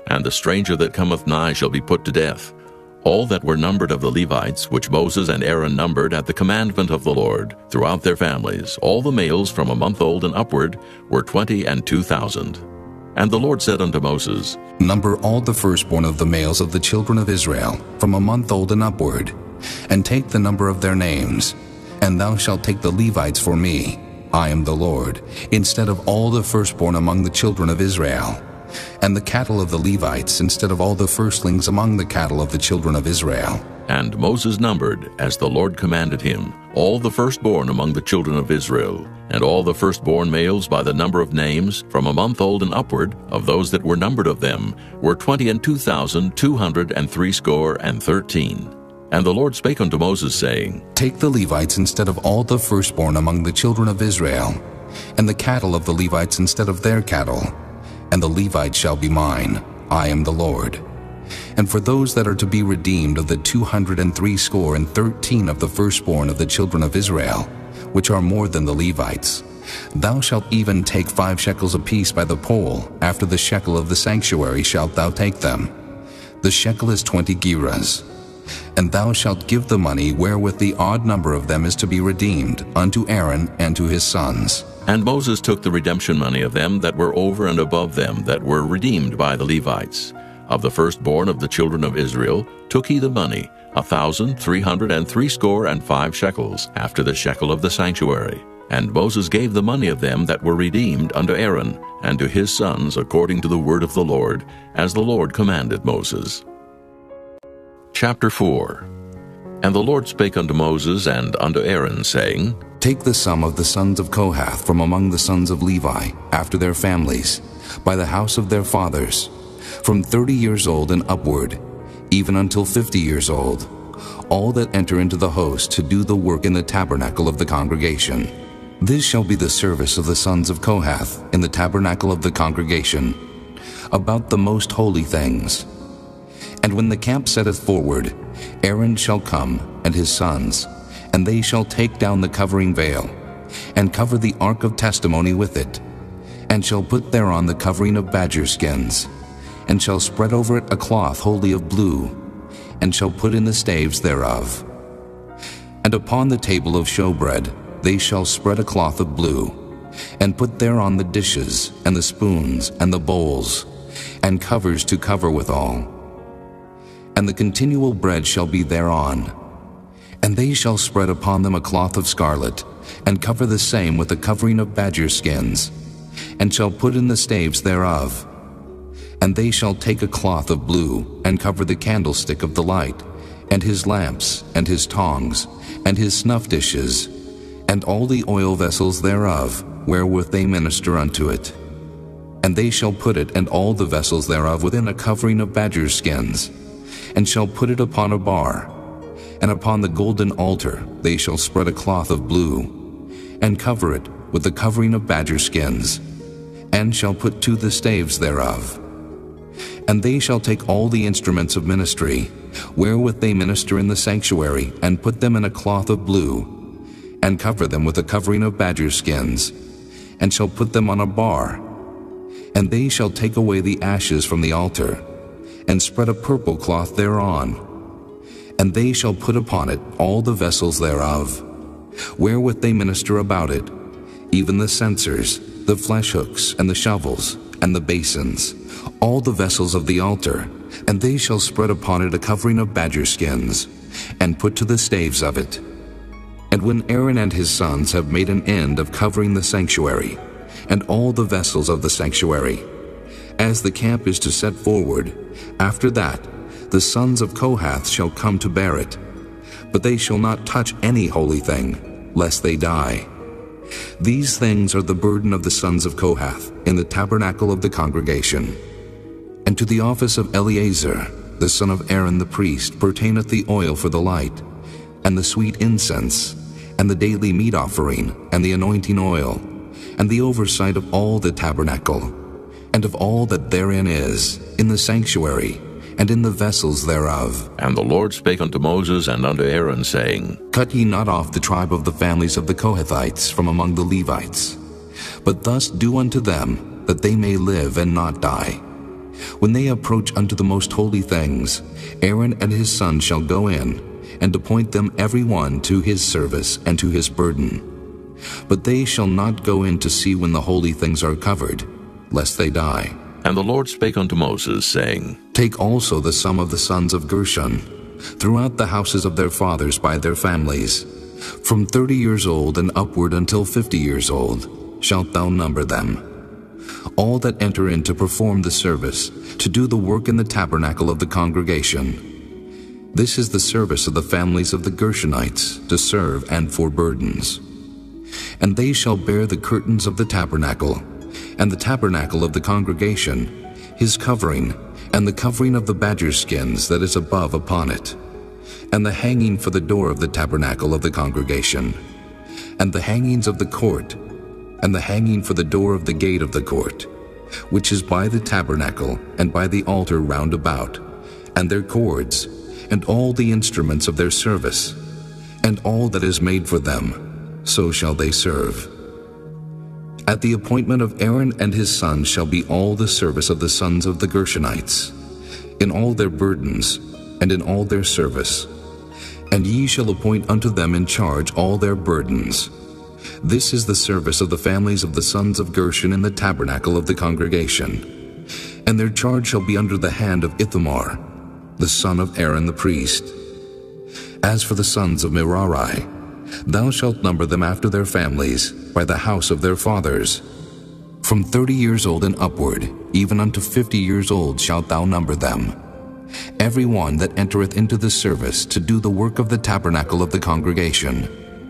and the stranger that cometh nigh shall be put to death. All that were numbered of the Levites, which Moses and Aaron numbered at the commandment of the Lord, throughout their families, all the males from a month old and upward, were twenty and two thousand. And the Lord said unto Moses, Number all the firstborn of the males of the children of Israel, from a month old and upward, and take the number of their names. And thou shalt take the Levites for me, I am the Lord, instead of all the firstborn among the children of Israel, and the cattle of the Levites instead of all the firstlings among the cattle of the children of Israel. And Moses numbered, as the Lord commanded him, all the firstborn among the children of Israel, and all the firstborn males by the number of names, from a month old and upward, of those that were numbered of them, were twenty and two thousand two hundred and threescore and thirteen. And the Lord spake unto Moses, saying, Take the Levites instead of all the firstborn among the children of Israel, and the cattle of the Levites instead of their cattle, and the Levites shall be mine, I am the Lord. And for those that are to be redeemed of the two hundred and threescore and thirteen of the firstborn of the children of Israel, which are more than the Levites, thou shalt even take five shekels apiece by the poll, after the shekel of the sanctuary shalt thou take them. The shekel is twenty gerahs. And thou shalt give the money wherewith the odd number of them is to be redeemed unto Aaron and to his sons. And Moses took the redemption money of them that were over and above them that were redeemed by the Levites. Of the firstborn of the children of Israel took he the money, a thousand three hundred and threescore and five shekels, after the shekel of the sanctuary. And Moses gave the money of them that were redeemed unto Aaron and to his sons according to the word of the Lord, as the Lord commanded Moses. Chapter four. And the Lord spake unto Moses and unto Aaron, saying, Take the sum of the sons of Kohath from among the sons of Levi, after their families, by the house of their fathers, from thirty years old and upward, even until fifty years old, all that enter into the host to do the work in the tabernacle of the congregation. This shall be the service of the sons of Kohath in the tabernacle of the congregation, about the most holy things. And when the camp setteth forward, Aaron shall come, and his sons, and they shall take down the covering veil, and cover the ark of testimony with it, and shall put thereon the covering of badger skins, and shall spread over it a cloth wholly of blue, and shall put in the staves thereof. And upon the table of showbread they shall spread a cloth of blue, and put thereon the dishes, and the spoons, and the bowls, and covers to cover withal. And the continual bread shall be thereon. And they shall spread upon them a cloth of scarlet, and cover the same with a covering of badger skins, and shall put in the staves thereof. And they shall take a cloth of blue, and cover the candlestick of the light, and his lamps, and his tongs, and his snuff dishes, and all the oil vessels thereof, wherewith they minister unto it. And they shall put it and all the vessels thereof within a covering of badger skins, and shall put it upon a bar. And upon the golden altar they shall spread a cloth of blue, and cover it with the covering of badger skins, and shall put to the staves thereof. And they shall take all the instruments of ministry, wherewith they minister in the sanctuary, and put them in a cloth of blue, and cover them with a covering of badger skins, and shall put them on a bar. And they shall take away the ashes from the altar, and spread a purple cloth thereon. And they shall put upon it all the vessels thereof, wherewith they minister about it, even the censers, the flesh hooks, and the shovels, and the basins, all the vessels of the altar. And they shall spread upon it a covering of badger skins, and put to the staves of it. And when Aaron and his sons have made an end of covering the sanctuary, and all the vessels of the sanctuary, as the camp is to set forward, after that the sons of Kohath shall come to bear it, but they shall not touch any holy thing, lest they die. These things are the burden of the sons of Kohath in the tabernacle of the congregation. And to the office of Eleazar, the son of Aaron the priest, pertaineth the oil for the light, and the sweet incense, and the daily meat offering, and the anointing oil, and the oversight of all the tabernacle, and of all that therein is, in the sanctuary, and in the vessels thereof. And the Lord spake unto Moses and unto Aaron, saying, Cut ye not off the tribe of the families of the Kohathites from among the Levites, but thus do unto them, that they may live and not die. When they approach unto the most holy things, Aaron and his sons shall go in, and appoint them every one to his service and to his burden. But they shall not go in to see when the holy things are covered, lest they die. And the Lord spake unto Moses, saying, Take also the sum of the sons of Gershon, throughout the houses of their fathers by their families, from thirty years old and upward until fifty years old, shalt thou number them. All that enter in to perform the service, to do the work in the tabernacle of the congregation. This is the service of the families of the Gershonites, to serve and for burdens. And they shall bear the curtains of the tabernacle, and the tabernacle of the congregation, his covering, and the covering of the badger skins that is above upon it, and the hanging for the door of the tabernacle of the congregation, and the hangings of the court, and the hanging for the door of the gate of the court, which is by the tabernacle and by the altar round about, and their cords, and all the instruments of their service, and all that is made for them, so shall they serve. At the appointment of Aaron and his sons shall be all the service of the sons of the Gershonites, in all their burdens, and in all their service. And ye shall appoint unto them in charge all their burdens. This is the service of the families of the sons of Gershon in the tabernacle of the congregation. And their charge shall be under the hand of Ithamar, the son of Aaron the priest. As for the sons of Merari, thou shalt number them after their families, by the house of their fathers. From thirty years old and upward, even unto fifty years old shalt thou number them. Every one that entereth into the service to do the work of the tabernacle of the congregation.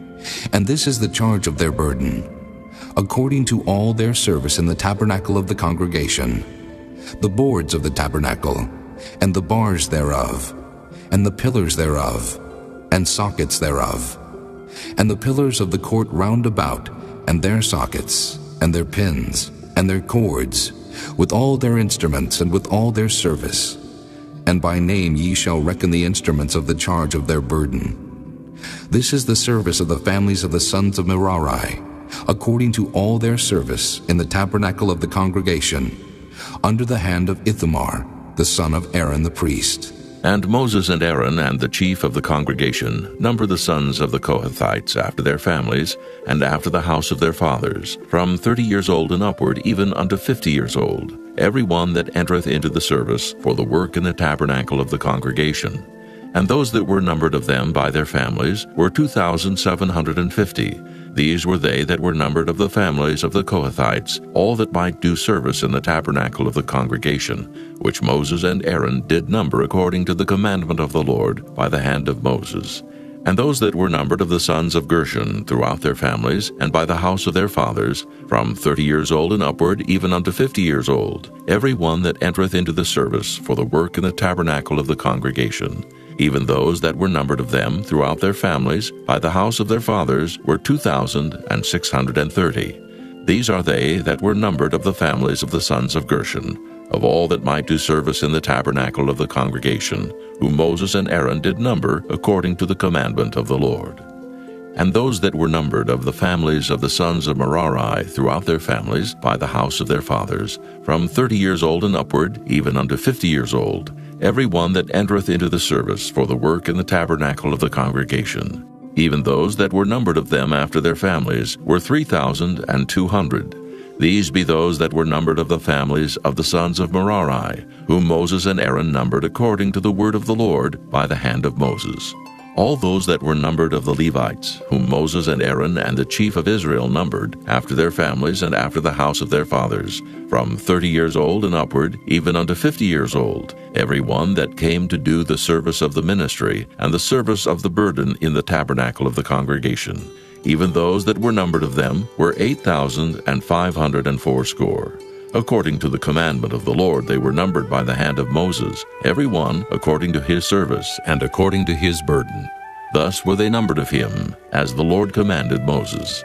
And this is the charge of their burden, according to all their service in the tabernacle of the congregation, the boards of the tabernacle, and the bars thereof, and the pillars thereof, and sockets thereof, and the pillars of the court round about, and their sockets, and their pins, and their cords, with all their instruments, and with all their service. And by name ye shall reckon the instruments of the charge of their burden. This is the service of the families of the sons of Merari, according to all their service in the tabernacle of the congregation, under the hand of Ithamar, the son of Aaron the priest. And Moses and Aaron and the chief of the congregation number the sons of the Kohathites after their families, and after the house of their fathers, from thirty years old and upward, even unto fifty years old, every one that entereth into the service for the work in the tabernacle of the congregation. And those that were numbered of them by their families were two thousand seven hundred and fifty. These were they that were numbered of the families of the Kohathites, all that might do service in the tabernacle of the congregation, which Moses and Aaron did number according to the commandment of the Lord by the hand of Moses. And those that were numbered of the sons of Gershon throughout their families, and by the house of their fathers, from thirty years old and upward, even unto fifty years old, every one that entereth into the service for the work in the tabernacle of the congregation. Even those that were numbered of them throughout their families, by the house of their fathers, were two thousand and six hundred and thirty. These are they that were numbered of the families of the sons of Gershon, of all that might do service in the tabernacle of the congregation, whom Moses and Aaron did number according to the commandment of the Lord. And those that were numbered of the families of the sons of Merari throughout their families, by the house of their fathers, from thirty years old and upward, even unto fifty years old, every one that entereth into the service for the work in the tabernacle of the congregation. Even those that were numbered of them after their families were three thousand and two hundred. These be those that were numbered of the families of the sons of Merari, whom Moses and Aaron numbered according to the word of the Lord by the hand of Moses. All those that were numbered of the Levites, whom Moses and Aaron and the chief of Israel numbered, after their families and after the house of their fathers, from thirty years old and upward, even unto fifty years old, every one that came to do the service of the ministry, and the service of the burden in the tabernacle of the congregation. Even those that were numbered of them were eight thousand and five hundred and fourscore. According to the commandment of the Lord they were numbered by the hand of Moses, every one according to his service, and according to his burden. Thus were they numbered of him, as the Lord commanded Moses.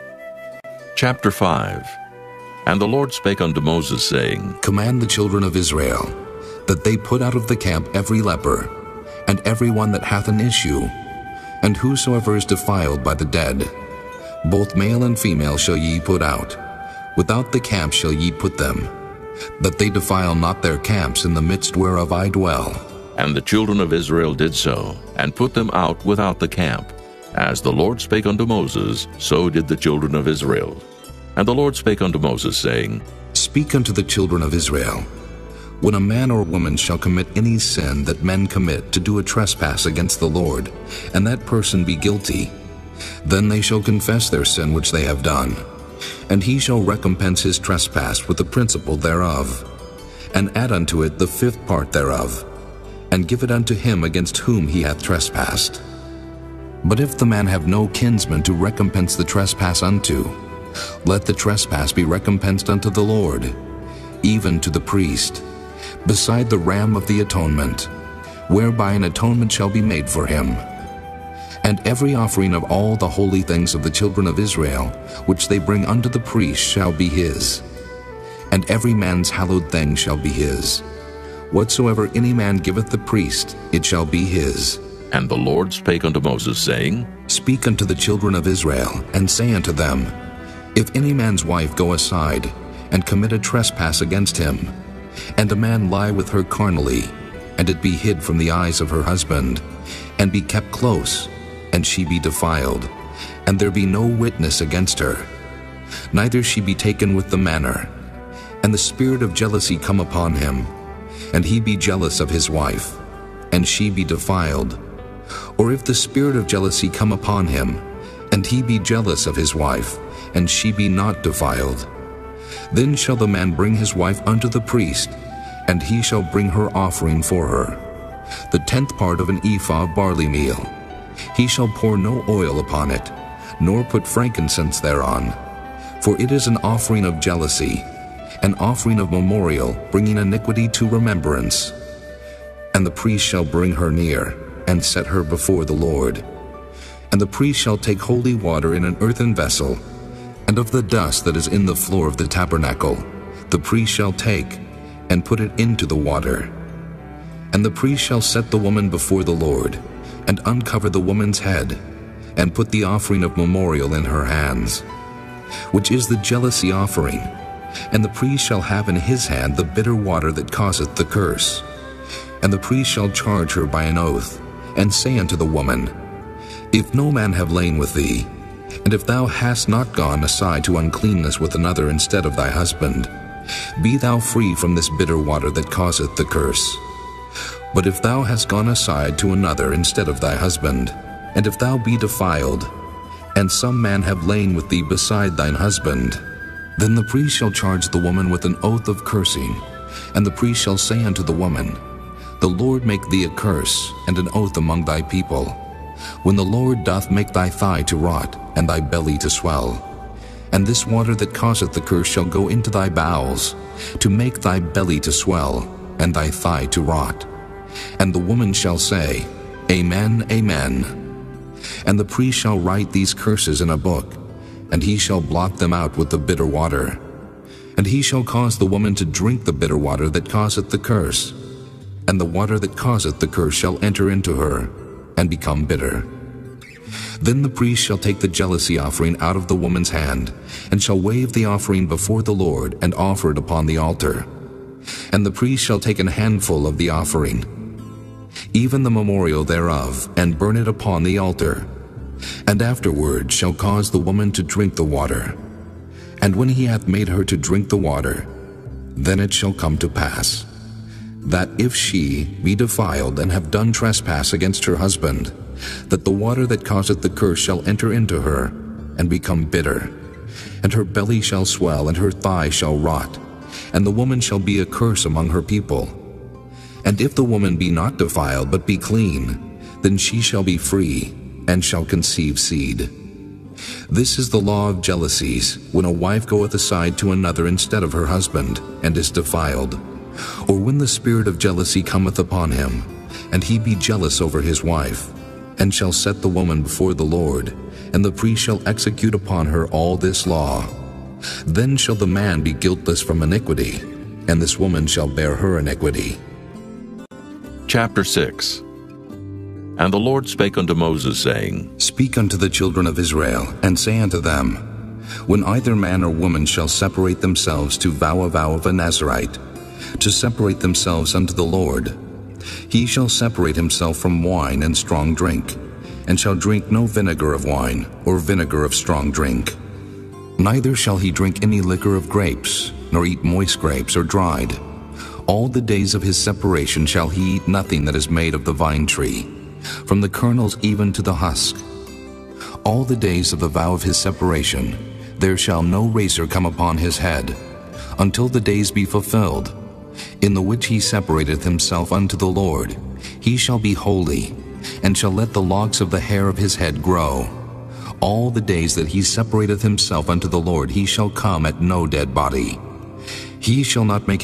Chapter five. And the Lord spake unto Moses, saying, Command the children of Israel, that they put out of the camp every leper, and every one that hath an issue, and whosoever is defiled by the dead. Both male and female shall ye put out. Without the camp shall ye put them. that they defile not their camps in the midst whereof I dwell. And the children of Israel did so, and put them out without the camp. As the Lord spake unto Moses, so did the children of Israel. And the Lord spake unto Moses, saying, Speak unto the children of Israel, when a man or woman shall commit any sin that men commit to do a trespass against the Lord, and that person be guilty, then they shall confess their sin which they have done, and he shall recompense his trespass with the principal thereof, and add unto it the fifth part thereof, and give it unto him against whom he hath trespassed. But if the man have no kinsman to recompense the trespass unto, let the trespass be recompensed unto the Lord, even to the priest, beside the ram of the atonement, whereby an atonement shall be made for him. And every offering of all the holy things of the children of Israel, which they bring unto the priest, shall be his. And every man's hallowed thing shall be his. Whatsoever any man giveth the priest, it shall be his. And the Lord spake unto Moses, saying, Speak unto the children of Israel, and say unto them, If any man's wife go aside, and commit a trespass against him, and a man lie with her carnally, and it be hid from the eyes of her husband, and be kept close, and she be defiled, and there be no witness against her, neither she be taken with the manner, and the spirit of jealousy come upon him, and he be jealous of his wife, and she be defiled, or if the spirit of jealousy come upon him, and he be jealous of his wife, and she be not defiled, then shall the man bring his wife unto the priest, and he shall bring her offering for her, the tenth part of an ephah of barley meal. He shall pour no oil upon it, nor put frankincense thereon, for it is an offering of jealousy, an offering of memorial, bringing iniquity to remembrance. And the priest shall bring her near, and set her before the Lord. And the priest shall take holy water in an earthen vessel, and of the dust that is in the floor of the tabernacle, the priest shall take, and put it into the water. And the priest shall set the woman before the Lord, and uncover the woman's head, and put the offering of memorial in her hands, which is the jealousy offering. And the priest shall have in his hand the bitter water that causeth the curse. And the priest shall charge her by an oath, and say unto the woman, If no man have lain with thee, and if thou hast not gone aside to uncleanness with another instead of thy husband, be thou free from this bitter water that causeth the curse. But if thou hast gone aside to another instead of thy husband, and if thou be defiled, and some man have lain with thee beside thine husband, then the priest shall charge the woman with an oath of cursing, and the priest shall say unto the woman, The Lord make thee a curse and an oath among thy people, when the Lord doth make thy thigh to rot, and thy belly to swell. And this water that causeth the curse shall go into thy bowels, to make thy belly to swell, and thy thigh to rot. And the woman shall say, Amen, Amen. And the priest shall write these curses in a book, and he shall blot them out with the bitter water. And he shall cause the woman to drink the bitter water that causeth the curse, and the water that causeth the curse shall enter into her, and become bitter. Then the priest shall take the jealousy offering out of the woman's hand, and shall wave the offering before the Lord, and offer it upon the altar. And the priest shall take an handful of the offering, even the memorial thereof, and burn it upon the altar, and afterward shall cause the woman to drink the water. And when he hath made her to drink the water, then it shall come to pass, that if she be defiled and have done trespass against her husband, that the water that causeth the curse shall enter into her, and become bitter, and her belly shall swell, and her thigh shall rot, and the woman shall be a curse among her people. And if the woman be not defiled, but be clean, then she shall be free, and shall conceive seed. This is the law of jealousies, when a wife goeth aside to another instead of her husband, and is defiled, or when the spirit of jealousy cometh upon him, and he be jealous over his wife, and shall set the woman before the Lord, and the priest shall execute upon her all this law. Then shall the man be guiltless from iniquity, and this woman shall bear her iniquity. Chapter six. And the Lord spake unto Moses, saying, Speak unto the children of Israel, and say unto them, When either man or woman shall separate themselves to vow a vow of a Nazirite, to separate themselves unto the Lord, he shall separate himself from wine and strong drink, and shall drink no vinegar of wine, or vinegar of strong drink. Neither shall he drink any liquor of grapes, nor eat moist grapes or dried. All the days of his separation shall he eat nothing that is made of the vine tree, from the kernels even to the husk. All the days of the vow of his separation, there shall no razor come upon his head, until the days be fulfilled, in the which he separateth himself unto the Lord. He shall be holy, and shall let the locks of the hair of his head grow. All the days that he separateth himself unto the Lord, he shall come at no dead body. He shall not make